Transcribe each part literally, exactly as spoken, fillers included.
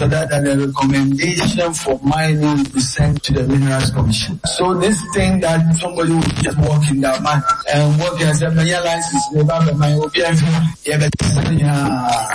after that, that the recommendation for mining will be sent to the Minerals Commission. So this thing that somebody will just walk in that man and work and say, my license, never my opinion, yeah.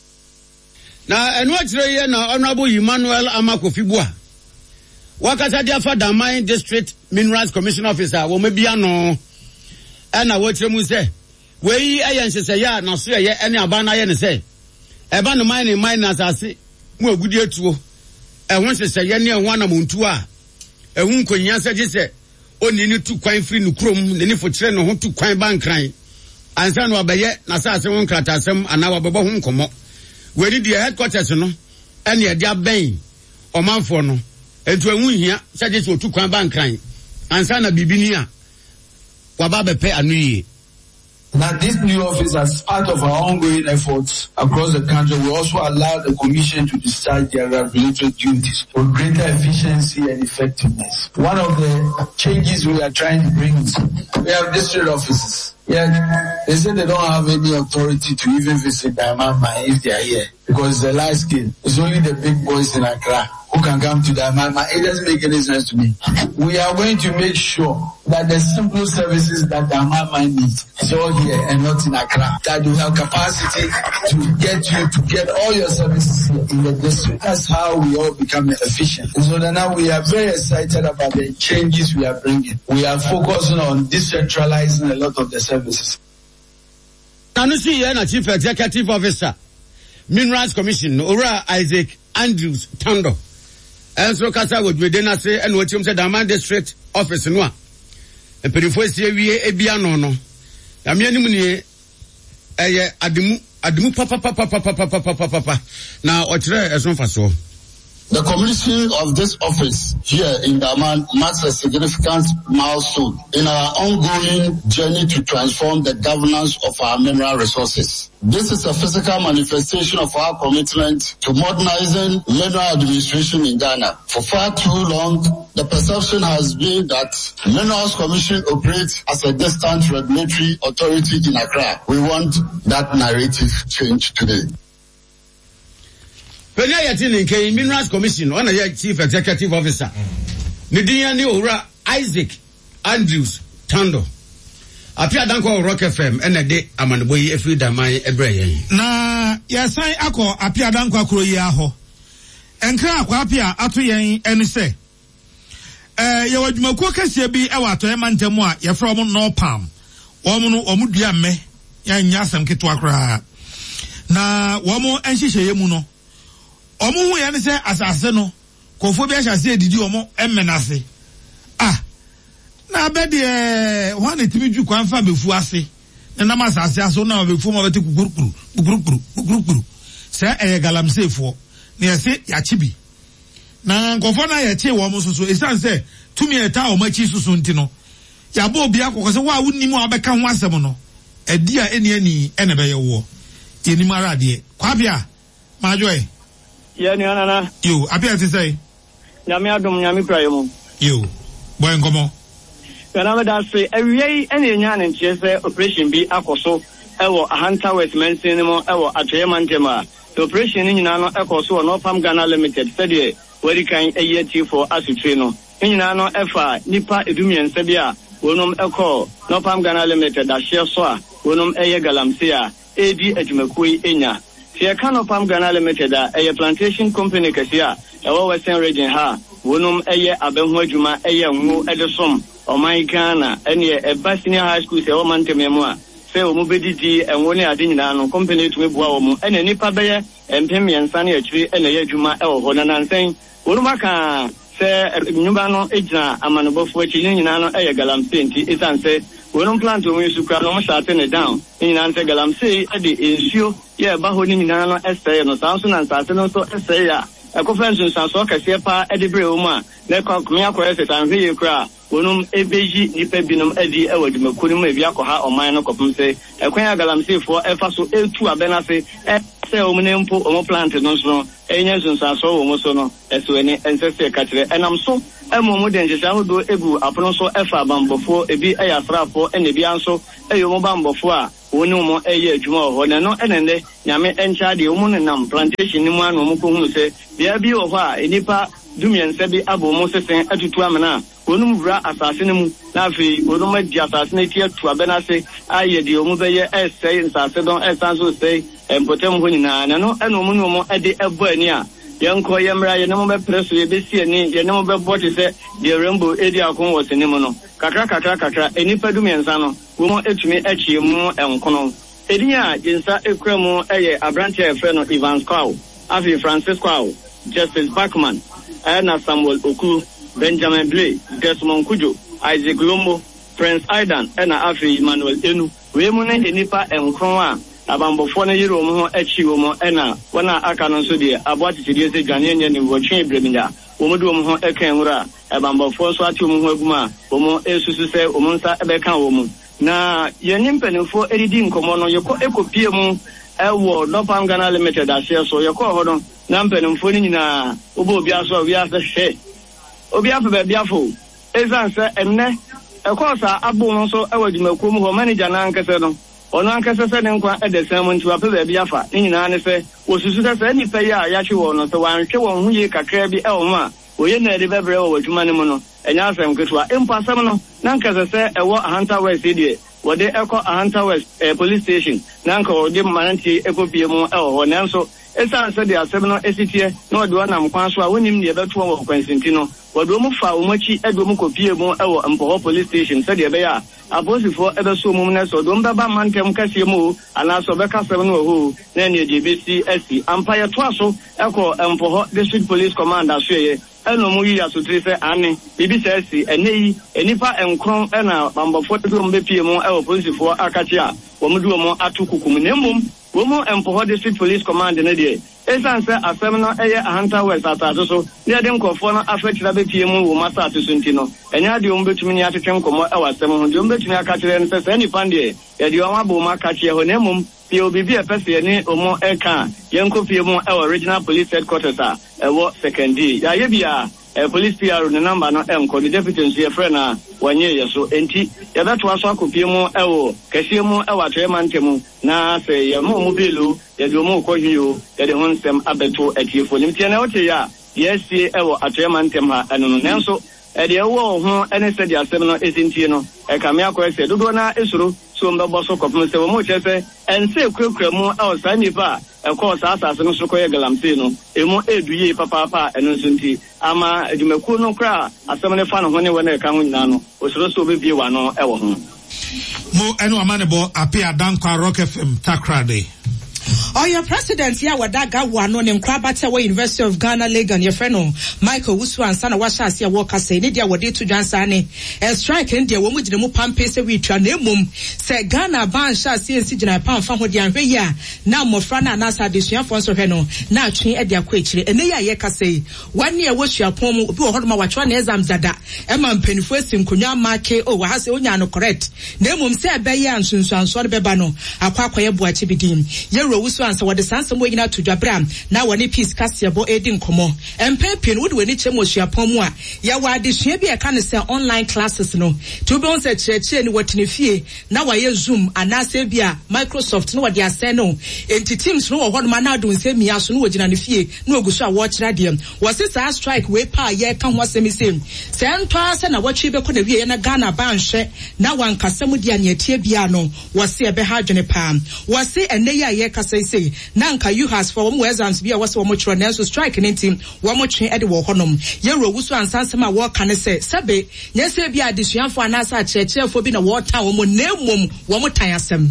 Now, and what's the now Honorable Emmanuel Amakofibua? Wakasa Diafa Damai District Minerals Commission Officer, wo maybe ano, and I watch him say, we ayan say, ya, na so ye, any abana yen say, eba no mine miners ase, mo good year to, and once say, ye, one amuntua, and one could answer just say, only need to quite free no chrome, the need for train no to quite bank crying, and son wa baye, na sa se won kratasem, and our babo home come up. We did the headquarters, no, and your dear Bain, or Manfono. And to a win here, such as two quan bank crying, and Sana Bibinia, Wababe pay a new year. Now, this new office, as part of our ongoing efforts across the country, will also allow the Commission to discharge their regulatory duties for greater efficiency and effectiveness. One of the changes we are trying to bring is we have district offices. Yeah, they say they don't have any authority to even visit Daimama if they are here because it's a light skin. It's only the big boys in Accra who can come to Daimama. It doesn't make any sense to me. We are going to make sure that the simple services that Daimama needs is all here and not in Accra. That you have capacity to get you to get all your services here in the district. That's how we all become efficient. And so now we are very excited about the changes we are bringing. We are focusing on decentralizing a lot of the services. Now, you see, you're Chief Executive Officer, Minerals Commission, Ora Isaac Andrews Tando. And so, Kasa would be then say, and what you said, Daman District Office, no. And before say, we a biano, no. Yamiani, eh, Adimu, Adimu, papa, papa, papa, papa, papa, papa. Now, what's there as one for so? The commission of this office here in Daman marks a significant milestone in our ongoing journey to transform the governance of our mineral resources. This is a physical manifestation of our commitment to modernizing mineral administration in Ghana. For far too long, the perception has been that Minerals Commission operates as a distant regulatory authority in Accra. We want that narrative changed today. When I attend the Minerals Commission, one of your Chief Executive Officer, Nidia ni Ora Isaac Andrews Tando. Apia danko Rock F M and a day Amanboy every damai ebre. Na yasai ako apia danko akuro yaho. Enkra akwa apia atu yen eni se. Eh ye wadwumakuo kase bi e wato e mantemu a ye from no palm. Omo no omo dua me ya nya asem keto akra. Na womo enhihye mu no. Omo hu ya ne se asase no kofo bi ahase edidi omo emmenase ah na abede eh ho na timi dwu kwan fa befu ase na na masase aso na befu mo beti kukurukuru kukurukuru kukurukuru se eh galamsefo na yase yachibi na kofo na yache wo mo soso esan se tumi eta o machi soso ntino ya bo obi akoko se wa wunni mu abeka ho asem no edi a eni eni ene be ye wo eni mara de kwabia majoy. Yeah, Nana. You, appear to say. Yamiadum Yami Prayum. You, boy, come on. Whenever that say, every day, any yan and chess operation be Akoso, Ewo, a hunter with men cinema, Ewo, a Tremantema. The operation in Nano Ecoso, no Pam Ghana Limited, said ye, where you can a year for Asutrino. In Nano Efa, Nipa Edumian Sebia, Wonum Eco, no Pam Ghana Limited, that share soa, Wonum Eye Galamsia, A D Edumekui Enya. Tia Kano Pam Ghana Limited, a plantation company Cassia, a Western region ha, Wunum Eye Abenwajuma, Eye Mu Edison, or my Ghana, and ye a Bassinia High School, say Oman Tememua, say Mubidity and Woni Adinano, company to Wamu, and a Nipa Bayer, and Pemi and Sunny tree, and a Yajuma El Honan saying, Urumaka, say Nubano Ejna, Amanabo for Chinano, Eye Galam Sinti, is answered. We don't plan to win Sucra, no shutting it down. In answer, Galam say, Eddie, issue, yeah, Bahoning Nano Essay, no Samson and Saturn, so essay, a conference in Sansoka, Sepa, Eddie Breuma, Neko, Miako, and Viacra, Unum, Ebeji, Nipebinum, Eddie, Edward, Makunim, Viacoha, or Minor Copumse, a Quaya Galam say for Efaso, El two Abenase, say Omenempo, Omo planted, no snow, Angels and Sanso, Mosono, as to any ancestor catcher, and I'm so. Emo modern just how do ebu apronso efa bambofo ebi ayafra for and ebi anso eyo mo bambofo a woni mo eye adwuma ho ne no enende nyame encha de wo ne nam plantation ni mu anu mo ko hunu se bia bi wo ho a enipa dumiense bi abo mo sesen atutu amana wonum bra asase ne mu na afi wonum adi asase ne tie tu abena se aye de omu beye esei nsase don esanso sei empotem ho nyina na no eno mu no mo ade ebo ani a yanko yemra ye nemo be preso ye be sie ni ye nemo be boti se de rainbow edi akon wo sene mu no kakra kakra kakra enipa dumiensa no wo mo etumi achie mu enkono edi a jinsa ekura mu eye abrante efe no Evans Kwao afi Francis Kwao Justice Backman Ena Samuel Oku Benjamin Blay Desmond Kujo Isaac Lombo Prince Aidan ena afi Emmanuel Enu we mu ne enipa enkron a abambofo na yiro mu ho achi wo mu ena wana aka no so de abo atitiri ese dwane nya ne wo twen breminya wo mu do mu ho eka nwura abambofo so ati mu ho aguma wo mu esusu se wo mu nsa ebeka wo mu na yenim penifo eridi nkomo no yeko ekopie mu ewo Nopam Ghana Limited ashe so yeko ho no na penifo ni nyina obo obi aso obi ase he obi afa be biafo ezanse enne ekosa abo no so ewadwumakuo mu ho manager na nkese no ono ankasa se ne nkwa edesem nti wa pe ba bia fa ni nyina ne se wosusu se ni pe ya ya hwe wo no so wanhwe wo hu ye kakra bi e wo ma oye na ede bebre wo wadwuma ne mu no enya asem ketwa empo asem no na ankasa se ewo Ahanta West die wode eko Ahanta West eh, police station na anka wode mananti ekopie mu e wo nanso esa se de asem no esitie na wode wana mkwan so a wonim ne beto wo kwansinti no wode mu fa wo machi edo mu kopie mu e wo Mpoho police station se de be ya abosifo ebeso mum na so dom baba mantem kase mu anaso beka sem no ho na ne de besi asi ampaye to aso eko Mpoho district police commander so ye eno mu yi asotri se ane bibi se asi eneyi enipa enkron ena bambofo de dom be pie mu e oposifo akachi a wo mu du mu atukukum ne mum wo mu Mpoho district police commander ne de esanse asem no eye Ahanta West atase so ne de nkofo no afetira be pie mu wo masa atso nti no enya de wo betumi ni atete nkomo e wasem ho de wo betumi aka kire ne se ni pande ye de wo abo ma ka kire ho ne mum pie obibi e pese ni omo eka yenko pie mu e original police headquarters a e wo second D ya ye bia e police P R ne number no enko the deputy nso ye frɛ na wanye ye so enti ye beto aso akopie mu e wo kasie mu e watwe mantemu na se ye mu mu bilu ye de mu ko hio ye de honsem abeto atiefo nim tie na wote ya ye sie e wo atwe mantem ha eno no nanso e de wo ho ene se de asem no esintie no e ka me akwa se dodo na esuro so mbebo so kopum se wo mu chese ense kwekura mu e o sa nipa e ko sa asase no so ko ye galamse no emu eduye papa papa eno nti ama adwumakuo no kra asem ne fa no ho ne wona e ka ho nyina no osoro so obebie wa no e wo ho mo eno amanebo apia dankwa Rock F M takrade. Oh, your president here with that guy one on in Krabata University of Ghana, Legon, your friend Michael Wusu and Sana Washa Sia Walker say, Nidia were to Jansani, and strike India, when we did the Mupampese we tranemum, say Ghana ban shall see and Sijana Pam from Hodian Reya, now Mofrana Nasa Dishia Fonso Reno, now Chin Edia Quitch, and Nea Yeka say, one year was your poem, who Hodma Watran Ezam Zada, Emma Penfuestim, Kunya Make, oh, has Onyano correct. Nemum say Bayan Sunsan Swan Bebano, Aqua Buachibidim, Yero Wusu and so what the Sansom way out to Jabram, now one piece Cassia Bo Edin Como, and Pepin would win it Chemosia Pomwa, Yawa, this should be a kind of sell online classes no. Two bones at church and what in a fee, now I use Zoom and Nasabia, Microsoft, no what they are saying no, and to teams no what man now doing say me as no in the fee, no go show watch radium. Was this a strike way pa ye come was semi same. Send twice and a watch you could be in a Ghana ban share, now one Casamudian ye Tibiano, was see a behajane palm, was say a Nea Yeka say. Nanka you has for one exams be a was one much run so striking in team one much in Eddie Honum. Yero Wusu and Sansama walk can say Sabe, yes, be a district for an answer church for being a war town one name one more tiresome.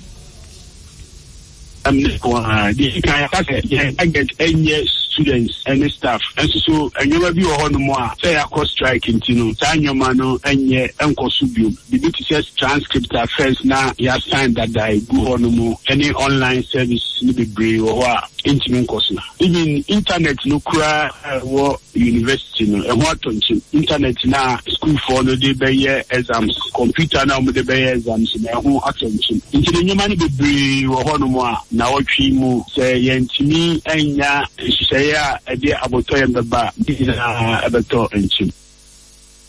I'm not going to get any students and staff. And so, and you will be on more say a cost strike in Tino, Tanya Mano, and ye Uncle Subium. The B T C S transcript are first now, you have signed that I go on more any online service, maybe brave or intimate cosna. Even internet, no cry, or university, no, and what on internet now, school for no day by year exams, computer now with the bay exams, and their own attention. Into the new money be brave or no more. Now what we move say yentimi enya say ya e dey aboto yem baba a beto enchim.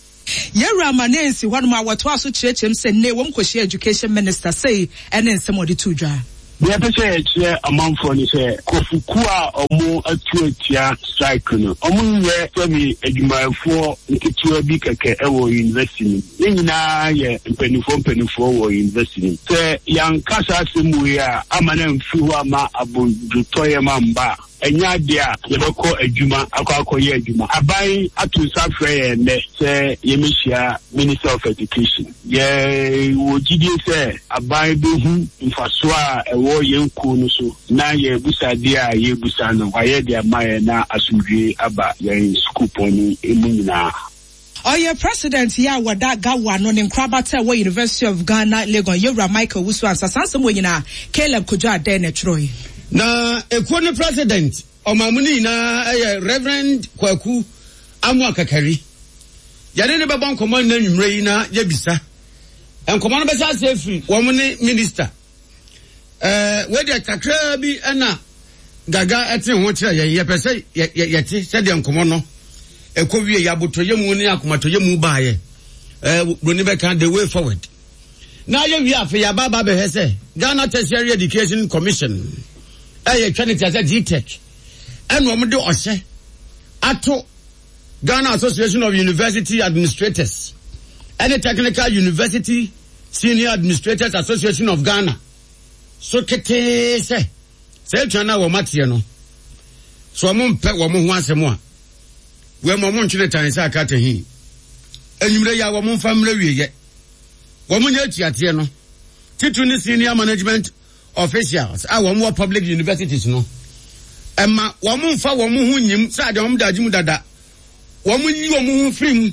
Yera Manensi, one more what was to church him say, ne won't question education minister say, and then somebody to dry. The other say it's a month for this Kofukua or more a two tier strike. Among the semi eduma for the big ever investing. Nina, yeah, penny four penny four investing. Say young Casa Simuya, Amanem Fuama Abu Dutoya Mamba. Enya dia yebeko adwuma akwakoye adwuma abai atu safre ene se yemishia Minister of Education ye wogidie se abai behu mfaso a ewo yenku no so na ye busa dia ye busa no waye dia maye na asumdwe aba ye school poni emu nyina. Oye President ya wada gawa no ne nkrabata wa University of Ghana Legon Yura Michael Wusu ansasanse mo nyina Caleb Kojo Aden na Troy. Na ekwo president omamuni na eh, Reverend Kwaku Amwa Kakari yare ne baba nkomo na nwumre yi na yebisa nkomo no besa safety wo ne minister eh we de kakra bi na gaga ete ho kire ye ye pese ye ye se de nkomo no ekwo wie ya botoye mu ne akomatoye mu baaye eh broni be kan the way forward na ye wi afi ya baba be hese Ghana Tertiary Education Commission eh Trinity as a G Tech and woman do ose ato Ghana Association of University Administrators and the Technical University Senior Administrators Association of Ghana so kete se se twana wo matie no so mo mpe wo mo ho asemo a we mo mo ntwene tan se aka tahi enwumre ya wo mo mfa mra wieye wo mo nya tiate no titu ni senior management officials a wo mo public universities no emma wo mo mfa wo mo ho nyim sa de wo mo daji mu dada wo mo yi wo mo ho frim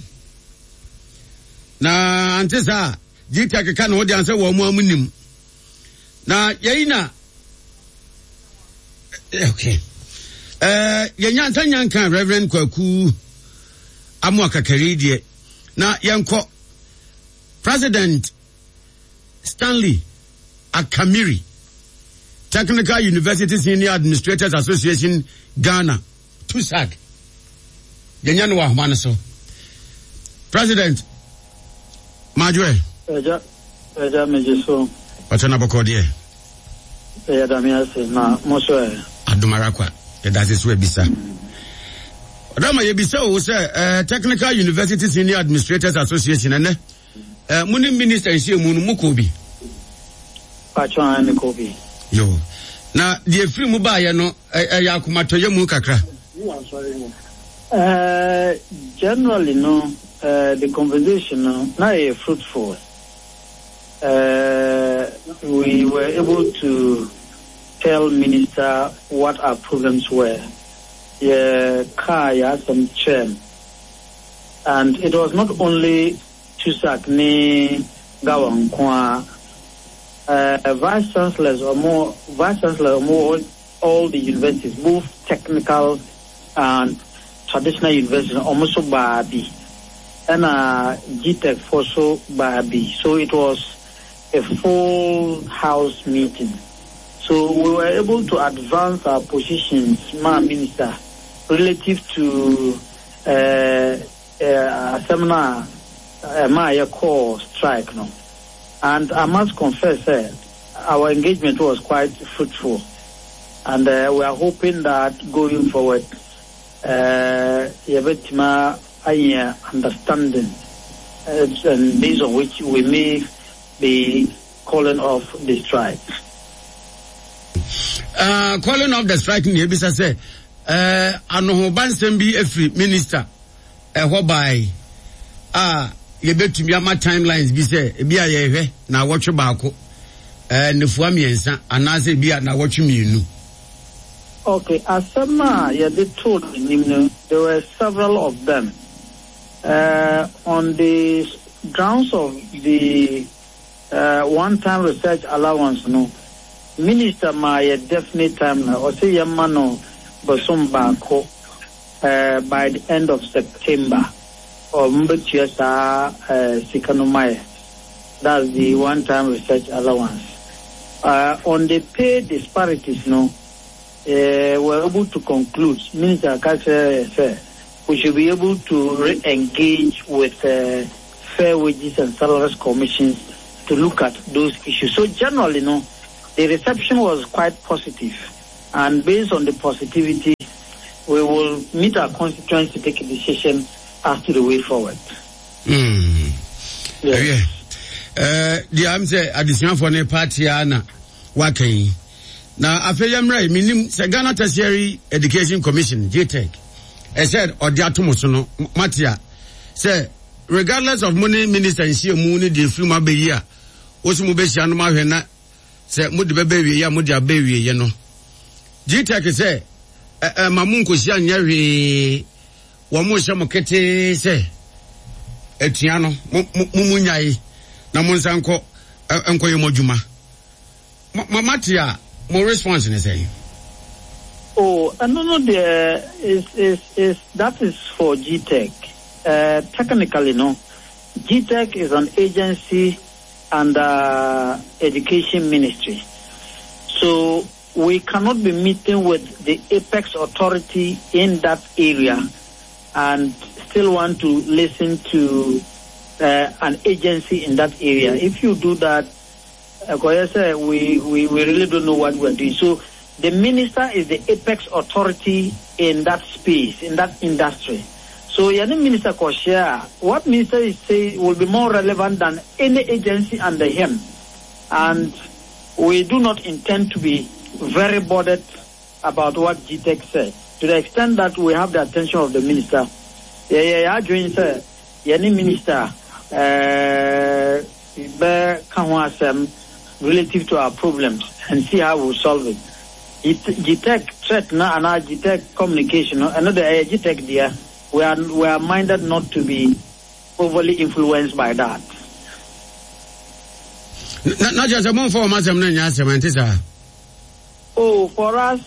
na antisa jita keka no de anse wo mo amunim na yeina okay eh yenya ntanya kan Reverend Kwaku Amwa Kakari die na yenko President Stanley Akamiri Technical University Senior Administrators Association Ghana T U S A G yenya no wa homa so President Majwe eja eja mejiso Watana bokodi e eya damia se na moso e adumara kwa e dase so ebisa Adama yebisa o se eh Technical University Senior Administrators Association ene eh muni minister isi mu nu mukobi Pachwa ni kobi yo na die free mu ba ye no eh ya akomatoye mu kakra uh generally no uh, the conversation no na e fruitful. Uh, we were able to tell Minister what our problems were. Yeah, Kaya some chair, and it was not only T U S A C ni Gawankwa, uh, vice chancellors or more vice chancellors or more all the universities, both technical and traditional universities, almost Babi, and uh, G Tech for so Babi. So it was a full house meeting. So we were able to advance our positions, my minister, relative to uh, uh, a seminar, uh, my core strike. No? And I must confess, uh, our engagement was quite fruitful. And uh, we are hoping that going forward, uh, Yabetima understanding, uh, and based on which we may be calling off the strike. Uh, calling off the strike in Hebisa say, uh, ano bansem bi every minister, uh, whereby, ah, yebet to be my timelines be say, be a ye, na watch bako, and the Fuamiensa, and I say, be a na watch me, you know. Okay, as some, yeah, they told me, there were several of them, uh, on the grounds of the Uh, one-time research allowance, no. Minister Maya definite time now, or say Yamano Bosum Bako, uh, by the end of September, or Mbutiasa, uh, Sikanomaya. That's the one-time research allowance. Uh, on the pay disparities, no, uh, we're able to conclude, Minister Akache said, we should be able to re-engage with, uh, Fair Wages and Salaries Commission to look at those issues. So generally, no, the reception was quite positive. And based on the positivity, we will meet our constituents to take a decision as to the way forward. Mm. Yes. Uh, the I'm say addition for the party ana working. Now after yamra minim se Ghana Tertiary Education Commission G T E C. I said odiatomosono matia say regardless of money minister nsi mu the flu ma be year osumu be hia no ma hwe na say mu de be be wie ya mu de abewie ye no G T E C say eh mamun ko hia nya hwe wo mu hye mo kete say etua no mu nyai na mo nsanko enko ye modwuma matia mo response ni say oh uh, no no there is is is that is for G T E C. Uh, technically no, G T E C is an agency under Education Ministry, so we cannot be meeting with the apex authority in that area and still want to listen to uh, an agency in that area. If you do that, uh, we, we, we really don't know what we're doing. So the minister is the apex authority in that space, in that industry. So any minister Koshia, what minister is saying will be more relevant than any agency under him. And we do not intend to be very bothered about what G T E C said. To the extent that we have the attention of the minister, yeah, yeah, yeah, join sir, any minister, uh, relative to our problems and see how we'll solve it. G T E C threat na and G T E C communication, another G T E C there, we are, we are minded not to be overly influenced by that. Not just a month for Mazam. Oh, for us,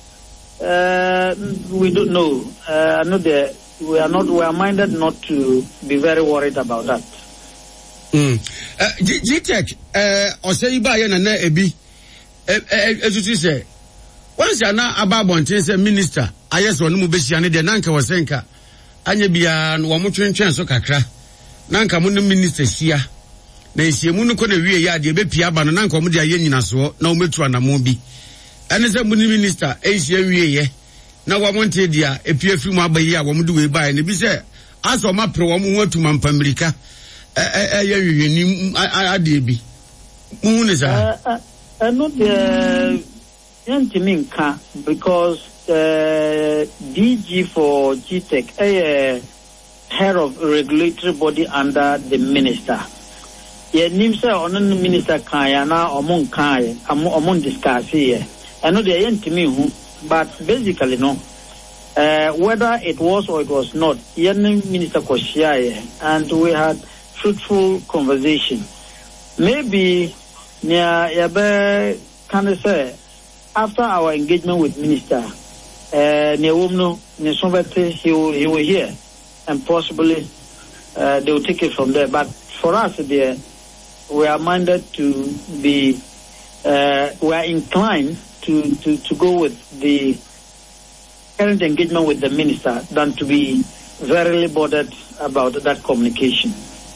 uh, we don't know. Uh, another, we are not, we are minded not to be very worried about that. Mm. Uh, G T E C, uh, or say by an ebi, as you say, once you're not about one minister, I just want to be Shani, the Nanka was Senka, Anyabia, and Wamutuan Chanso Kakra, Nanka Munu minister here. Na isi munu ko na wie ya de be pia ba no nanka mo de aye nyina so na o metu anamo bi ene se munu minister e isi wie ye na wa monte dia e pia fi mu abayi a wo mu de we ba ne bi se aso ma pre wo mu watu mampamirika eh eh ye wie ni ade bi mu ne sa eh no de yantimi nka because uh, D G for G T E C eh head of regulatory body under the minister. Yeah, Nimsa on the minister Kayana or Mon Kai, among discuss here. I know they ain't to me who, but basically, no, uh, whether it was or it was not, Yen Minister Koshia, and we had fruitful conversation. Maybe, near Yabe, can I say, after our engagement with Minister, uh, near Wumno, near Sombete, he will, he will hear, and possibly uh, they will take it from there. But for us, there, we are minded to be, uh, we are inclined to, to, to go with the current engagement with the minister than to be very bothered about that communication.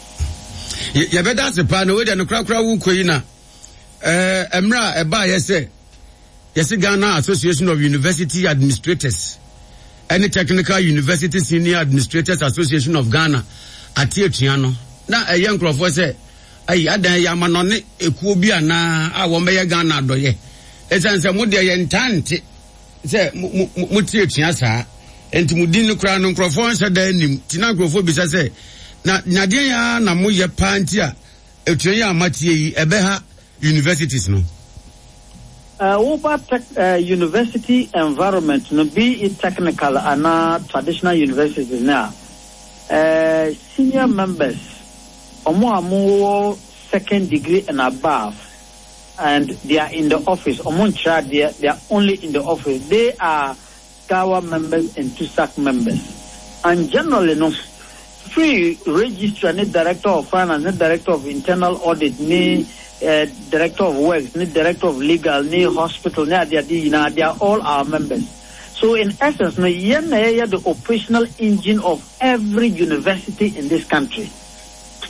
You better ask the panel whether the crowd crowd will coina. Uh, Emra, Eba, yes, yes, Ghana Association of University Administrators, any technical university senior administrators association of Ghana, at Tiano. Now, a young professor. Ay adan ya manone ekuo bi ana a wo meye Ghana doye esanse mu de ye ntante se mu tie tua saa enti mu din kura no nkrofo nse da anim tina nkrofo bi se na nyade ya na mu ye panti a etuan ya amatie yi ebe ha universities no uh over uh, university environment no be it technical and traditional universities now uh senior members Omo amu second degree and above, and they are in the office. Omo ncha they are, they are only in the office. They are G A W A members and T U S A C members, and generally no free register ni director of finance, ni director of internal audit, ni uh, director of works, ni director of legal, ni hospital, ni they are, you know, they are all our members. So in essence, no yen na the operational engine of every university in this country.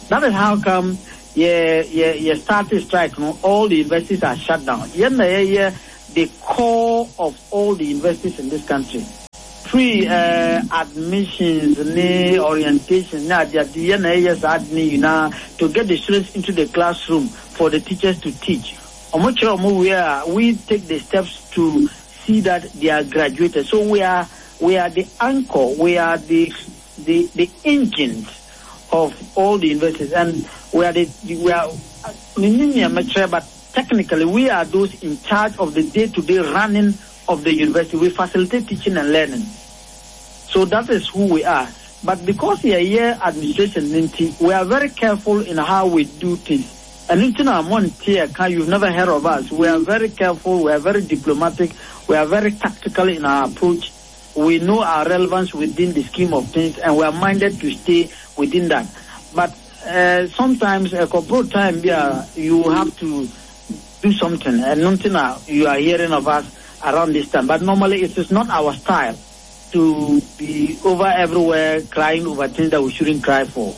That is how come yeah yeah yeah started strike. You know, all the universities are shut down. Yeah, yeah, yeah. The core of all the universities in this country. Free uh, admissions, ne orientation, na the you know, to get the students into the classroom for the teachers to teach. We take the steps to see that they are graduated. So we are we are the anchor, we are the the the engines of all the universities, and we are the we are but technically we are those in charge of the day-to-day running of the university. We facilitate teaching and learning. So that is who we are. But because we are here administration, we are very careful in how we do things. And you've never heard of us. We are very careful, we are very diplomatic, we are very tactical in our approach. We know our relevance within the scheme of things, and we are minded to stay within that. But uh, sometimes a corporate time, yeah, you have to do something, and nothing you are hearing of us around this time. But normally it is not our style to be over everywhere crying over things that we shouldn't cry for.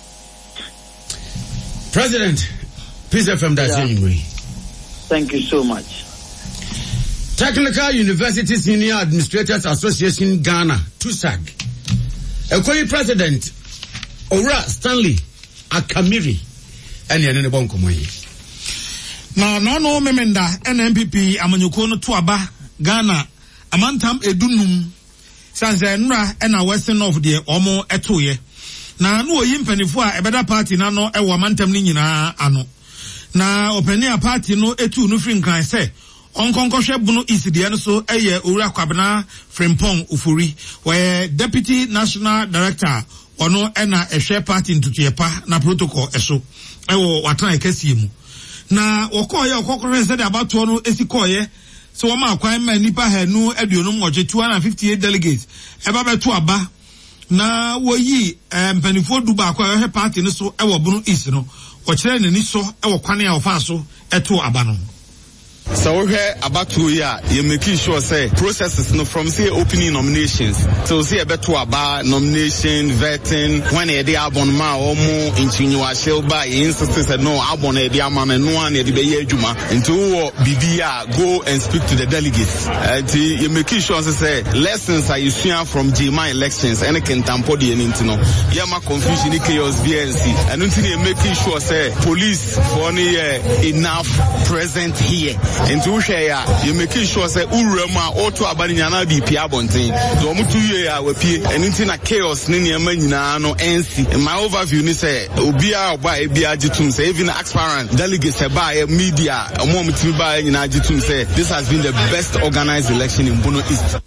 President, Peace F M, that's anyway. Thank you so much. Technical University Senior Administrators Association Ghana, T U S A G. Equally President, Ora Stanley Akamiri, and Yanene Bonkomoyi. Na no no memenda N M P P amanyuko no tuaba Ghana amantam edunum sanse nra ena western of the omo etoye na no oyi mpanifo a ebeda party na no ewo amantam ni nyina ano na opani a party no etu no free nkran se onkonkohwe bunu iside no so eye owura kwabena Frimpong Ufuri we deputy national director ono ena ehwe party ntutuyepa na protocol eso ewo watan ekasi mu na okoye okokore said about no esikoye so wama akwan ma nipa hanu aduonum oje two hundred fifty-eight delegates eba beto aba na woyi mpanifo du ba akwa he party no so ewo bunu is no o kire nani so ewo kwane a ofa so eto aba no. So we hear about two year, you making sure say processes no from say opening nominations. So see about two about nomination, vetting, when they abon ma or more intinua shell by instances said no abon e dia man no one e be ye juma into B B R go and speak to the delegates. Uh, you making sure say lessons are you see from G M A elections and can tampo the intino. Yama confusion chaos V N C. And until you making sure say police for any uh, enough present here. Into share you making sure say urema auto abani nyana bi pia bonten do mu two year a wapi enti na chaos ne ne ma nyina no nc in my overview ni say obia oba e bia gitum say even aspirant delegates e ba media omo mutimi ba nyina gitum say this has been the best organized election in Bono East.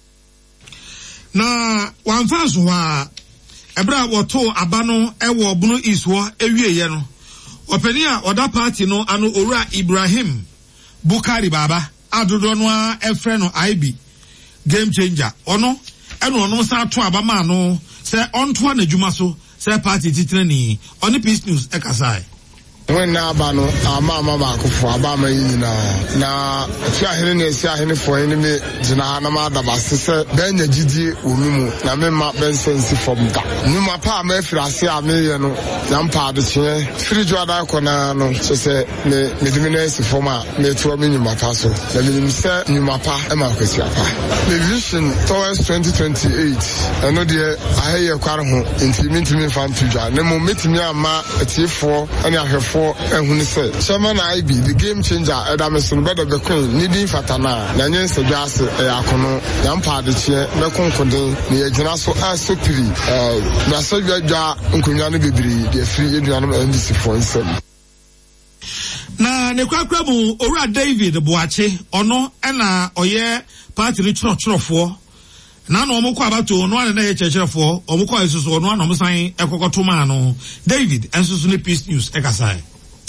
Na wan fans wa ebra woto abano e wo Bono East wo ewieye no opani a oda party no ano Owura Ibrahim Bukari Baba adodo no a efre no I B game changer ono eno ono sa to abama no se onto na dwuma so se party titire ni oni Peace News ekasai when na aba no ama ama ba akofo aba ma yina na ti ahene na esi ahene fo ene me jina na ma da ba se ben nya gidi onumu na me ma ben sensi from da ni ma pa ma afirase a me ye no na mpa de che free joda ko na no so se me me dimi na esi fo ma me to me nyuma pa so na me nim se nyuma pa e ma kwesi apa the vision towards twenty twenty-eight eno de ahaye kware ho intimi intimi fan tuja ne mo metimi ama etiefo ene ahwefo and when he said, Shaman I be the game changer, Adamson better the queen, needing Fatana, Nanyan Sajas, Ayakono, Yampa the chair, Nakon Conde, the Janaso Asopri, Nasoja, Unkunyani Bibri, the free Indian embassy for himself. Na ne kwakramu Owura David Boache ono ena oye party ni churchfo na no omukwa abato no ane na ye churchfo omukwa isusu no na omsan ekokoto ma no David ensusu ni Peace News ekasai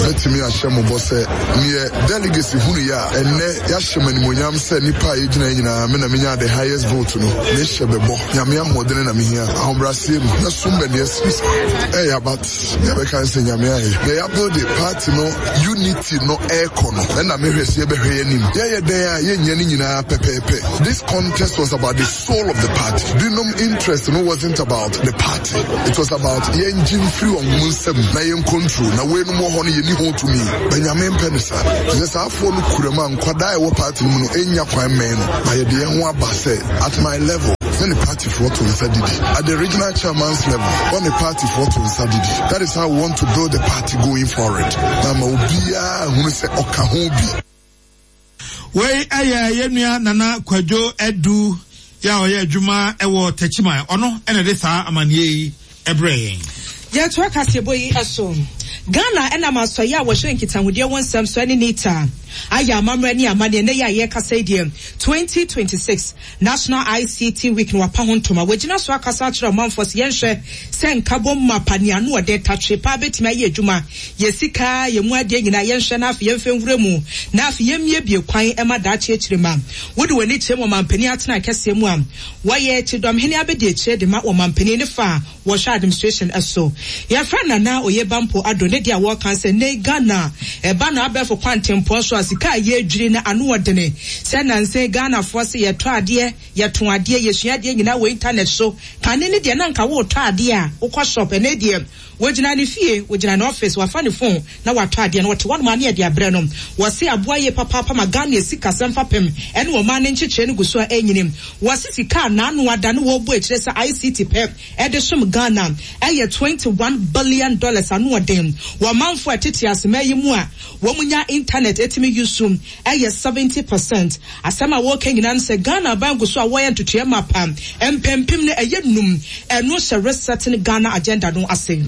let me assure mo boss near delegates hunu ya enne ya hyemani monyam se nipa e gina nyina me na menya the highest vote no ne hyebebo nyame amodene na mehia ahombrase mu na sumbe ne sis eh ya but ya be kan se nyame aye they ya build the party no unity no aircon no na me hwese ye be hwe anim ye ye den a ye nyane nyina pepepe. This contest was about the soul of the party. Dinum interest no wasn't about the party. It was about ye engine free on munsem na ye control na we no mo ho no ye ni ho to me Benjamin Penisa this afọ no kurema nkwada e wo party mu no enya kwan men na ye de ho aba say at my level when the party for to Nsadidi at the regional chairman's level when the party for to Nsadidi that is how we want to build the party going forward na ma obia hu se okahobi we aya yenua nana kwadwo edu ya oye adwuma ewo tachima ono ene de saa amane yi ebre ya to akasebo yi aso Ghana ena masoya wo hwe nkitahudie wonsam so ne nita aya amamra ni amane ne ya ye kasa die twenty twenty-six National I C T Week no apa hontoma wagina so akasa kira manfos ye nhwe se nkabom mapane anu ode tatwe pa betima ye adwuma ye sika ye mu ade nyina ye nhwe na afi ye mfenwure mu na afi ye mie bie kwan ema da che chire ma wode wani che mo mampani atena kase mu am wa ye chidom hene abede che de ma wo mampani ne fa wo sha administration aso ye fra na oye bampo ado ne dia wo kan se ne Ghana e ba na abefo kwantempo so asika ye adwire na anu odene se na nse Ghana fo se ye to ade ye to ade ye sua ade nyina wo internet so kan ne dia na nka wo to ade a wo kwa shop e ne dia wojina ne fie wojina na office wa fa ne phone na wa to ade na wote won ma ne dia bre no wo se aboa ye papa papa ma Ghana sika semfa pem ene wo ma ne nchechire ne guso a enyinim wo se sika na anu ada ne wo bo e kire se I C T pep e de som Ghana e ye twenty-one billion dollars anu odem wo manfo atete asema yi mu a wo munya internet etimi yusum e ye seventy percent asema wo kanyina se Ghana bangu so a wo ye ntotoe mapa empempim ne eye num eno se resetting Ghana agenda no ase.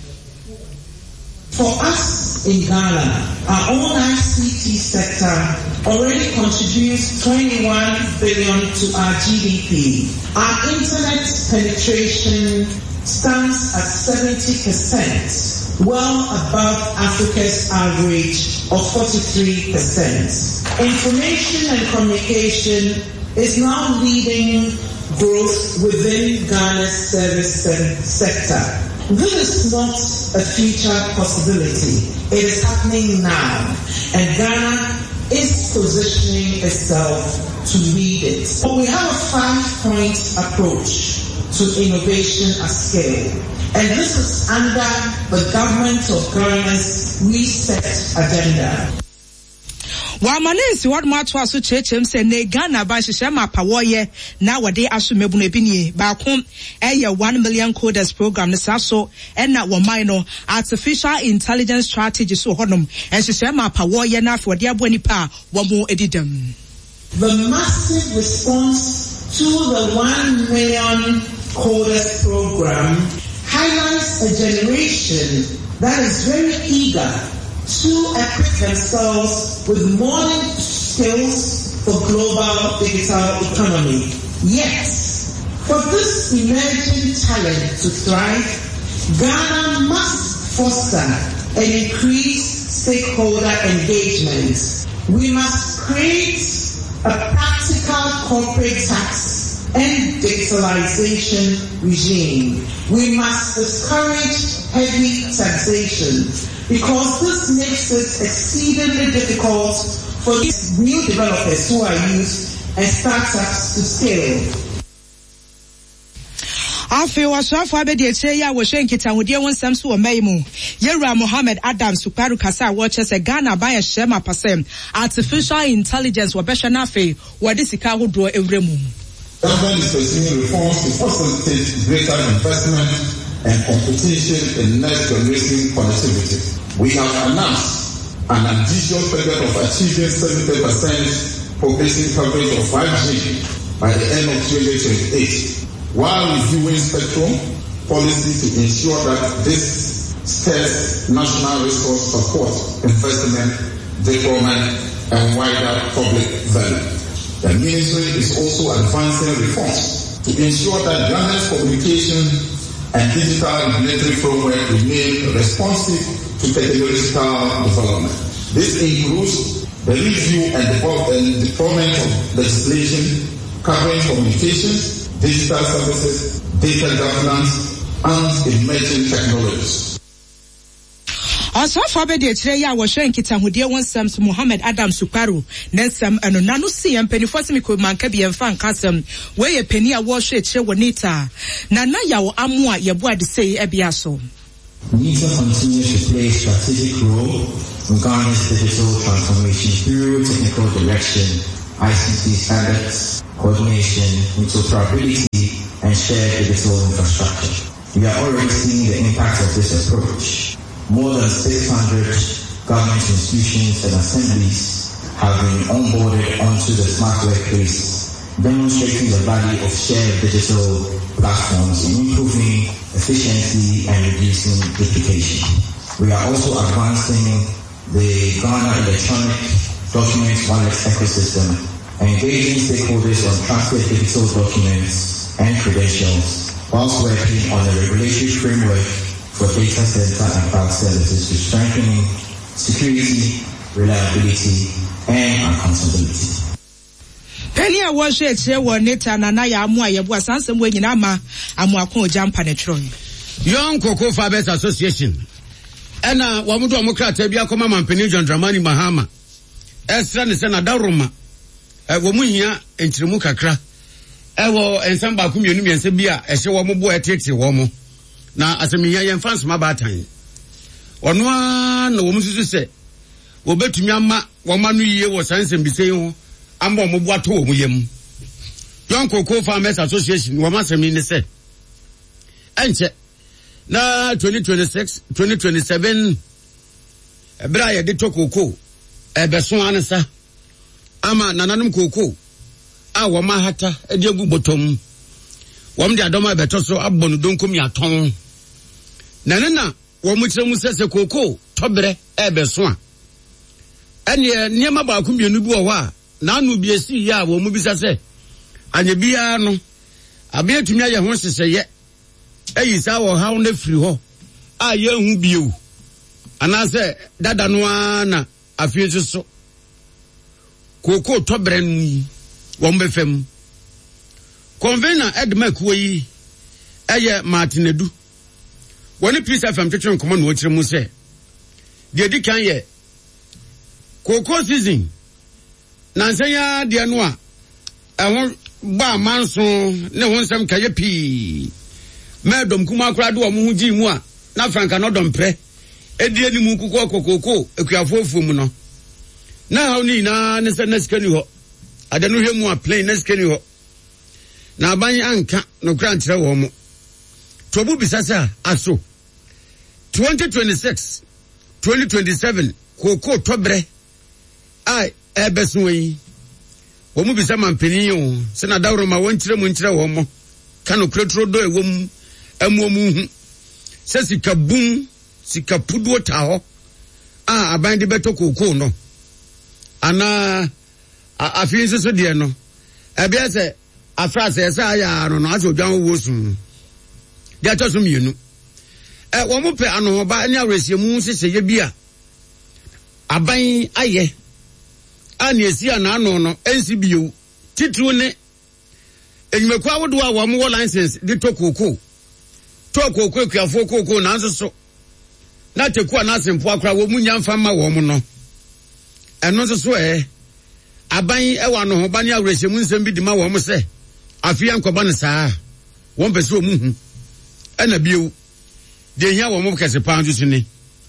For us in Ghana, our own I C T sector already contributes twenty-one billion to our G D P. Our internet penetration stands at seventy percent, well above Africa's average of forty-three percent. Information and communication is now leading growth within Ghana's service sector. This is not a future possibility. It is happening now, and Ghana is positioning itself to lead it. But we have a five-point approach to innovation at scale, and this is under the government of Ghana's Reset Agenda. Wa manensi wad matwa so chechem se ne Ghana ban hihye mapa woye na wade aso mebu no binie ba ko eye one million coders program ne saso ena wo man no artificial intelligence strategy so honom en hihye mapa woye na afo de abo nipa wo mo edidam. The massive response to the one million coders program highlights a generation that is very eager to equip themselves with modern skills for global digital economy. Yet, for this emerging talent to thrive, Ghana must foster and increase stakeholder engagement. We must create a practical corporate tax and digitalization regime. We must discourage heavy taxation, because this makes it exceedingly difficult for these new developers who are used and startups to scale. Afi wasafo abedi eche ya wo hwe nkitahudie wonsam so wo maimu Yera Mohammed Adam Sukwaru kasa wo chese Ghana ban ye shema pasem artificial intelligence wo behwe na afi wo de sika hodo ewremu. Government is pursuing reforms to facilitate greater investment and competition in next generation connectivity. We have announced an ambitious target of achieving seventy percent population coverage of five G by the end of twenty twenty-eight, while reviewing spectrum policy to ensure that this scarce national resource support investment, deployment, and wider public value. The ministry is also advancing reforms to ensure that Ghana's communication and digital regulatory framework remain responsive to technological development. This includes the review and deployment of legislation covering communications, digital services, data governance, and emerging technologies. Also, Fabe de Treya was showing Kitamudia one Sams Mohammed Adam Suparu, Nensam and Nanusi and Penifosimico Mankabi and Fan Casam, where a penny a wash it show Nita. Nana Yao Amwa Yabua de say Ebiaso. NITA continues to play a strategic role in Ghana's digital transformation through technical direction, I C T standards, coordination, interoperability, and shared digital infrastructure. We are already seeing the impact of this approach. More than six hundred government institutions and assemblies have been onboarded onto the smart workplace, demonstrating the value of shared digital platforms in improving efficiency and reducing duplication. We are also advancing the Ghana Electronic Documents Wallet ecosystem and engaging stakeholders on trusted digital documents and credentials, whilst working on a regulatory framework for data center and cloud services to strengthening security, reliability, and accountability. Penny a wash it here one neta na na ya amu ayebu asansem we nyina ma amu akon jampa ne troy. Young Cocoa Fabers Association. Ena wamudu amokrata bia koma mampeni John Dramani Mahama. Esra ne se na daroma. E wo mu hia enchirimu kakra. E wo ensamba ku mienu miense bia ehye wo mo bo etete wo mo. Na asemiya yen fans ma batan. Ono a na wo mususu se wo betumi ama wo ma no yie wo sansem bisei ho amba mo bo ato wo mu yam. Young Cocoa Farmers Association wo ma semi ne se enche na twenty twenty-six twenty twenty-seven ebra ye de to cocoa ebeso ansa ama nananum cocoa a wo ma hata e de gu botom wo mde adoma beto so abonu donkom ya ton nanana wo mu kire mu sese cocoa tobre ebeso a ene niema ba ku mienu bi wo a na anu bi esi ya wo mu bisa se anye bia no abe tumi aye ho seseye eyi sa wo hawo na firi ho a ye hu bio anase dada no ana afie so koko tobre ni wo mbefem convener edma kuyi eye Martinedu woni peace fm twetwe komo no kire mu se de di kan ye koko season nansanya de no a ehon ba manso ne ho nsem kaye pi medom kuma akura do omo huji mu a na franka no dom pre edie ni mu kuko kokoko ekuafofo mu no na ha ni na ne se na skani ho ade no hwemu a plane na skani ho na ban anka no kura nkyere wo mo tobu bisasa aso twenty twenty-six twenty twenty-seven koko tobre ai ebeso yi wo mu bisa mampeni yo se na dawro ma won kyere mu nkyere wo mo kanu kretro do ewom amuomu hu se sika bum sika puduo ta ho a aban de beto koko no ana afin so so de no ebia se afra se se aya no no aso dwan wo sun de ato so mienu e wo mo pe ano ba nya resiemu sese ye bia aban aye ani esi ana ano no ensi bio titru ne enyimekwa wodo a wo mo license de to koko to koko kuafo koko na nso so na teku na asempo akra wo munya mfa ma wo mo no eno nso so eh aban e wa no ho ba ne awrehemu nsem bi di ma wo mo se afia nkoba ne saa won pese o mu hu ena bio de hia wo mo kese pa nso ni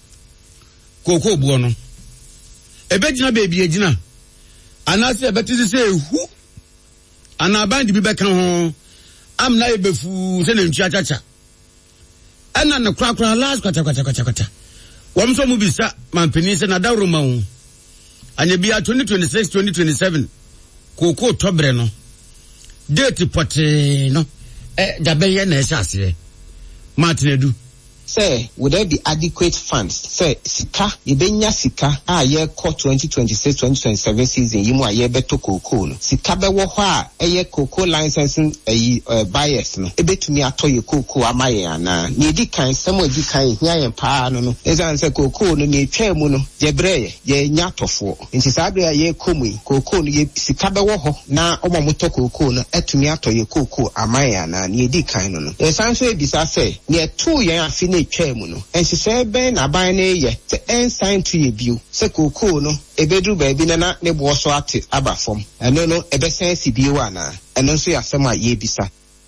koko buo no ebe gina bebi egina anase ebetisi se ehu ana aban di bi beka ho amna ebefu se na ntwa chacha ana na kra kra last kwata kwata kwata kwata wom so mu bisa mampeni se na dawro ma hu anya bia twenty twenty-six twenty twenty-seven koko tobre no date pote no eh dabe ye na ese ase Martinedu say would there be adequate funds say sika yebenya sika a ye ko twenty twenty-six twenty twenty-seven season yimu a ye beto cocoa no sika be wo ho a eye cocoa licensing eh uh, buyers no ebetumi atoye cocoa amaye ana na edi kan samo edi kan hia yen pa no no ezan say cocoa no na etwa mu no ye breye ye nya tofo nti sabe a ye komu cocoa no ye sika be wo ho na omomoto cocoa no etumi atoye cocoa amaye ana na edi kan no no esan so ebisa say ne tu yen afi na etwa mu no ensi say ben na ban na ye te ensign to ye bio say cocoa no ebedru ba bi na na ne bo so ate aba fom eno no ebesen si bio ana eno so ya sema ye bisa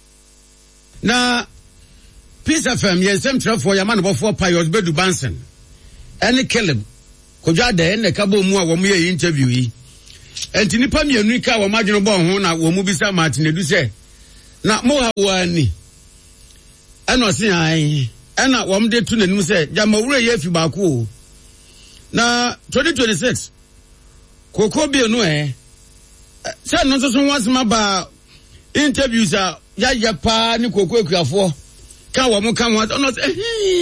na Peace F M yensem trafo ya man bofo Pius Bedu Bansen ene Caleb kodwa de ene kabo mu a wo mu ye interview yi enti nipa mienu ka wo madweno bo ho na wo mu bisa Martin Edu se na mo ha wani eno se ai ena wo mde tu nanim se jama wure ye fi ba ko na twenty twenty-six koko bi no eh se no so so wasma ba interviews a ya ya pa ni koko ekuafo ka wo mo kan wo no se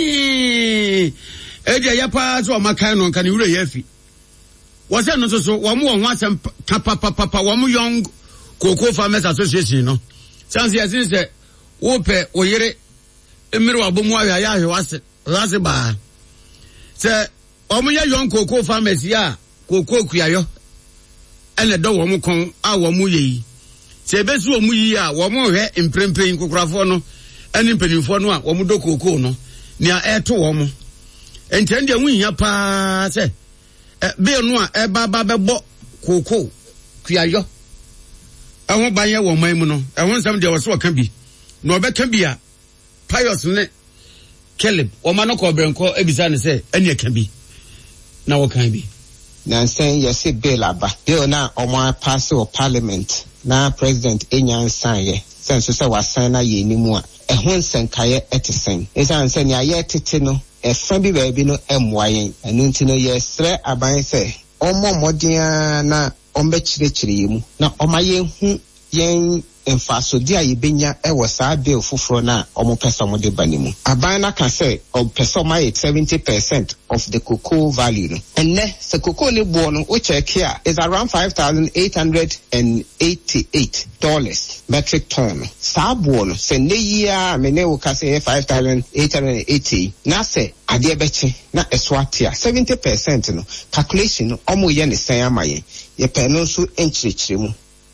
eh eh ya pa so ma kan no kan wure ye fi wo se no so so wo mo wo asem papa papa wo mo young Cocoa Farmers Association no sanse ya sinse wo pe wo yere emiri wa bomu ahya ya ahwe wase wase ba se omu ya young Cocoa Farmers ya Cocoa kuyayo ene do wo mu kon a wo mu yi se besu wo mu yi a wo mu hwe imprempren kokrafo no ene mpanimfo no a wo mu do Cocoa no nia eto wo mu entende hu hia pa se be no a e ba ba bebo Cocoa kuyayo ahụ banye wo man mu no ehun nsam de wo so ka bi na obeka bi a Pius ne Caleb o ma no ko brenko ebisa ne se ene ka bi na wo kan bi na sen ye se bill aba bill na o ma pass o parliament na president enyan sign ye sen so se wa sign na ye ni mu a ehun nsenkaye etisen esan se ne aye tete no e fa bi ba bi no emwayen enu ntino ye sre aban se omo modia na ombe chire yimu na omaye hu yen emfaso dia yebenya e wo saa bill fufuro na omo pesa mo de banimu aban na ka say o pesa my seventy percent of the cocoa value no enne se cocoa le bo no o check here is around five thousand eight hundred eighty-eight dollars metric ton saa bo no se ne yia me ne wo ka say five thousand eight hundred eighty na se ade beche na eswatia seventy percent no calculation no omo ye ne sen amaye ye pe no so enchirichire mu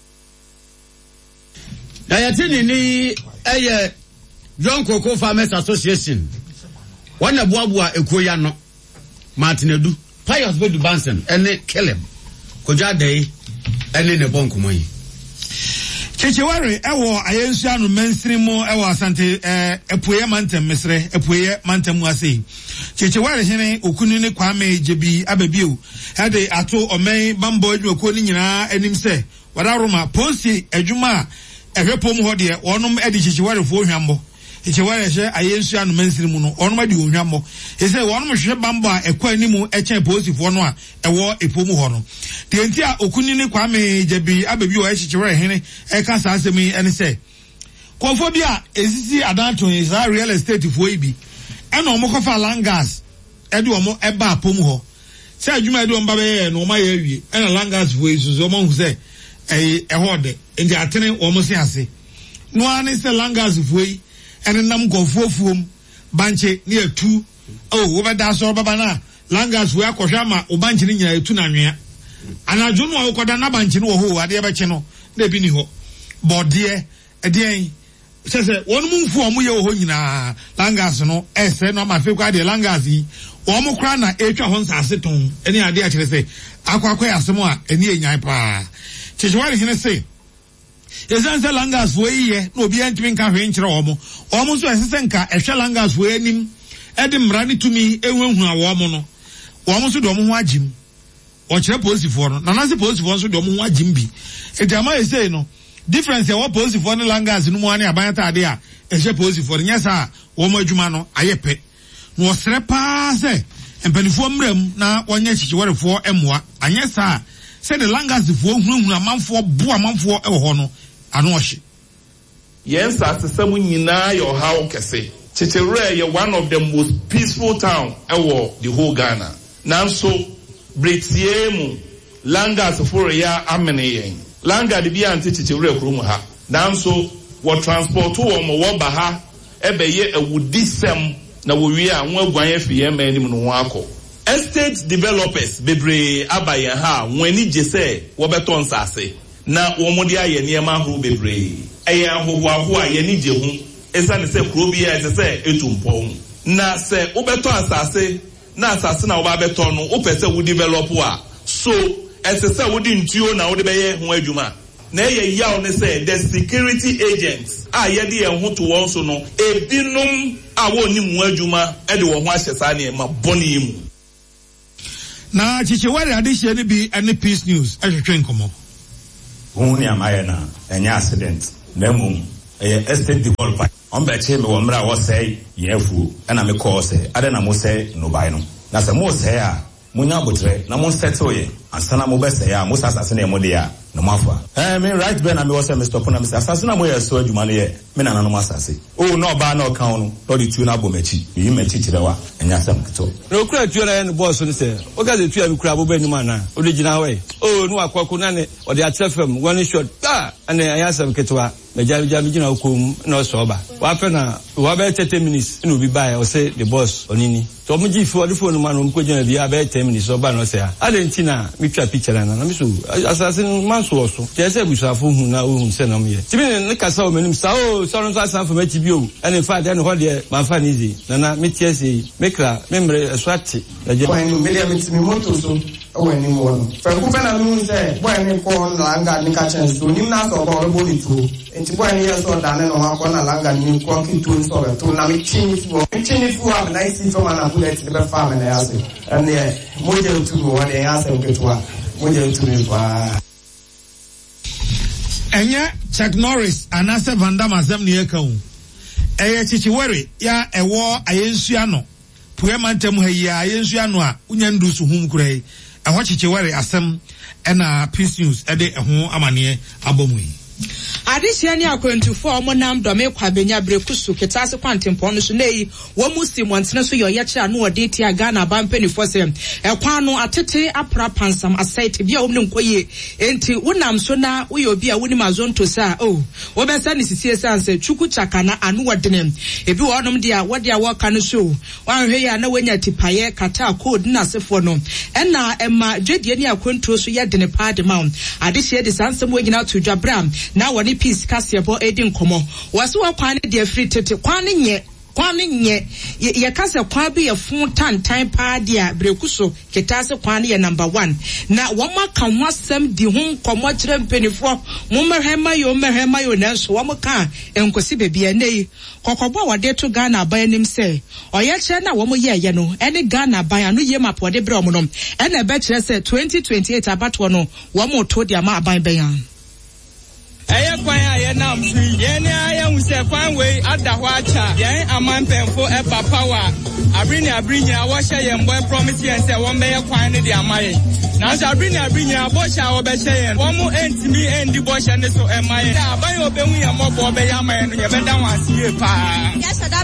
na yatini ni eye Young Cocoa Farmers Association wana buabua ekoya no Martin Edu Pius Bedu Bansen ene Caleb koja dey ene ne bonkomo yi Checheware ewo ayensu anu mensiri mo ewo asante eh epoye mantem mesre epoye mantem ase Checheware hene okunu ne Kwame Jebi abebio hade ato omen bambo adwako ni nyina anim se wadaroma posi adwuma ehwe pom ho de onom edi Checheware fo hwambo Checheware hye ayensu anu mensiri mu no onom adi ohwambo ese onom hwe bambo a ekwa animu echen posi fo no a ewo epom ho no de enti a okunu ne Kwame Jebi abebio e Checheware hene eka sa asemi ene se konfo bi a esisi adanto is real estate fo ibi ena omo kofa langas edi omo eba pom ho se adwuma edi omo ba be no ma ya awie ena langas fo isuzo omo hu se eh ehode ndi atene omo se ase no ani se langas fo yi ene nam gofuofuom banche ne atu oh wo beda so baba na langas fo akohwa ma o banche ne nyina etu na nwea anajo no akoda na banche no ho ade be che no na bi ni ho bode edien sese wonu mumfu omo ye ho nyina langas no ese no ma fe kwa de langas yi omo kra na etwa ho nsase ton ene ade a kire se akwakwa asemo a ene enyan pa Checheware hene se esanse langas fo yiye na obi antimi nka hwe nkire omo omo so esese nka ehwe langas fo anim ede mra ni tumi enwenhu awo omo no omo so do omo ho agim o kire police fo no na nanse police fo so do omo ho agim bi e jama ese no difference e wo police fo ne langas no mu ani abanyata ade a ehwe police fo nyesa wo mo adwuma no ayepe no osre pa se empanifo mram na wonye Checheware fo emoa anyesa se the langas fo hunhun amanfo bo amanfo e wo ho no ano ohye yen sa sesam nyina yo hawo kese Chichewere is one of the most peaceful town ever the whole Ghana. Now so Bretiemu Langa sefore ya amene yen. Langa de bia ante Chichewere kurom ha. Now so what transport to omo wo ba ha ebe ye awudisem na wo wi a won aguan afie ma anim no ho akọ. Estate developers bebre abaye ha wani jese wo beton sase na wo mo de aye niema ho bebre. Eye ahoho aho a ye ni je ho esa ne se kuro bi ya se etumpon na se wo beton asase na asase na wo ba beton no wo pese wo develop a so ese se wo di ntuo na wo de beye ho adwuma na ye yaw ne se the security agents a ye de ho to won so no ebinum a wo ni mu adwuma e de wo ho ahye sa ne ma boni mu na Chichewere adihye ne bi ene Peace News ehwehwe nkomo won ni amaye na enya accident na mum eh estate developer on be che me wo mra wo sei yefu na me call say ade na mo sei no bai no na se mo sei a munya botre na mo settle ye ansana mo be sei a mo sasa se na mo de a no mafa eh me right ben na me wo say me stop na me sasa na mo ye so adwuma ne ye me na na no masase oh no ba na kan no to di tu na bo machi yi machi kirewa enya sam kito no kura tu na no boss no say o ga de tu ya me kura bo ba ni ma na o de gina we oh no akwaku na ne o de atrefam one shot ah ane anya sam kitowa me jami jami gina okom na so ba wa fe na wa be thirty minutes no bi ba o say the boss onini to mo ji fo the phone ma no mo ko gina bi a be ten minutes so ba no say adentina me twa picture na na me so assassin man so so tese busafo hu na o hu se na mo ye tibi ne kasa o menim sa o so no sa san for ma tibi o ene fa de no ho de man fa ni zi na na me tiese me kra me mre swati na je boy no me le me timi moto so o eni mo no fa ku pe na no se boy ne ko langa ni ka chen so nim na so ko bo ni tu enti boy ni ya so da ne no ha ko na langa ni ko ki tu so be tu na me chini fu me chini fu am na isi so man na bullet le be fa me na ya se ene mo je tu mo wa de ya se ke tu a mo je tu ni fa Enya Chuck Norris anase Van Damme asem ne yeka hu. Eye Chichewere ya ewo ayensua no. Puema ntem ha ya ayensua no a unya ndusu hum kurai. Eho Chichewere asem ena Peace News ede eho amane abomu yi. Adishia ni akwentufo omo nam dome kwa benya brekusu ketase kwantempo no so nei wo musim wantene so yo yecha no ode tia Ghana bampanifo se ekwan no atete apra pansam asite bia omne nkoye enti wonam so na wo obi a woni mazonto sa oh wo be sa ni sisie sanse chuku chakana anu wadene ebi wo onom dia wode a woka no so wanhwe ya na wanya tipaye kata code na sefo no ena ema dwedie ni akwentuo so yedene paade ma adishia de sansem wonyina to dwabram na woni peace kasebo edin komo wase wa kwane de free tete kwane nye kwane nye ye kase kwa bi ye fun tantan pa dia brekuso ketase kwane ye number one na woma ka hwasem di hu komo kire mpenifo mo merhema yo merhema yo na so woma ka enkosi bebia nei kokobo wade to Ghana ban nim se oye kire na womo ye ye no ene Ghana ban anu ye mapode bre omo no ene be kire se twenty twenty-eight abatwo no womo to dia ma ban ban Eye kwan aye nam free ye ne aye hu se kwan we ada ho acha ye amanpemfo e papawa abrini abrini a wo hye ye mboy promise ye se won be ye kwan ne de amaye na so abrini abrini a bo hye a wo be hye ye wo mu entimi endi bo hye ne so e maye da ban obehu ye mobo be ye amaye no ye be da wansi ye pa yes da